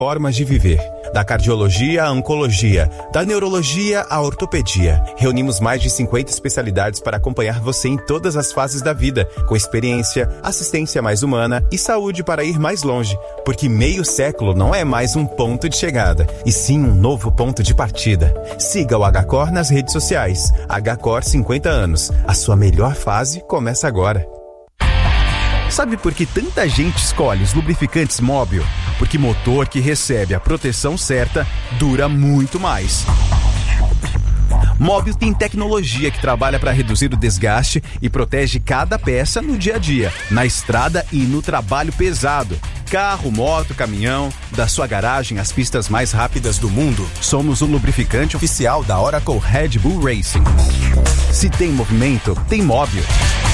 formas de viver. Da cardiologia à oncologia, da neurologia à ortopedia. Reunimos mais de 50 especialidades para acompanhar você em todas as fases da vida, com experiência, assistência mais humana e saúde para ir mais longe. Porque meio século não é mais um ponto de chegada, e sim um novo ponto de partida. Siga o HCOR nas redes sociais. HCOR 50 anos. A sua melhor fase começa agora. Sabe por que tanta gente escolhe os lubrificantes Móbil? Porque motor que recebe a proteção certa dura muito mais. Móbil tem tecnologia que trabalha para reduzir o desgaste e protege cada peça no dia a dia, na estrada e no trabalho pesado. Carro, moto, caminhão, da sua garagem às pistas mais rápidas do mundo, somos o lubrificante oficial da Oracle Red Bull Racing. Se tem movimento, tem Móbil.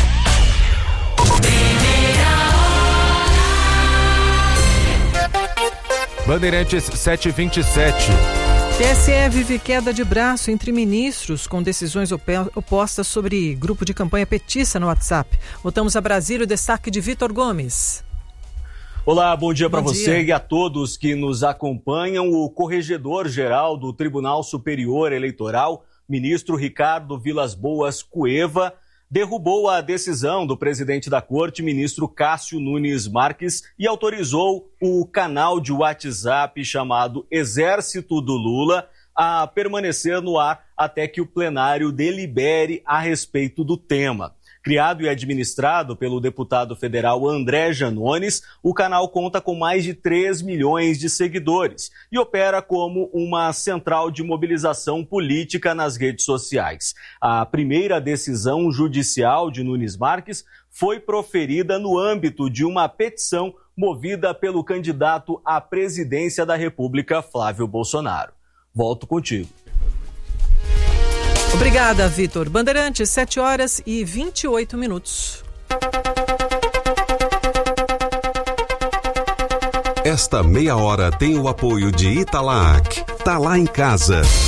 Bandeirantes 727. TSE vive queda de braço entre ministros com decisões opostas sobre grupo de campanha petista no WhatsApp. Voltamos a Brasília, o destaque de Vitor Gomes. Olá, bom dia para você e a todos que nos acompanham. O corregedor-geral do Tribunal Superior Eleitoral, ministro Ricardo Vilas Boas Cueva, derrubou a decisão do presidente da Corte, ministro Cássio Nunes Marques, e autorizou o canal de WhatsApp chamado Exército do Lula a permanecer no ar até que o plenário delibere a respeito do tema. Criado e administrado pelo deputado federal André Janones, o canal conta com mais de 3 milhões de seguidores e opera como uma central de mobilização política nas redes sociais. A primeira decisão judicial de Nunes Marques foi proferida no âmbito de uma petição movida pelo candidato à presidência da República, Flávio Bolsonaro. Volto contigo. Obrigada, Vitor. Bandeirantes, 7h28. Esta meia hora tem o apoio de Italac. Tá lá em casa.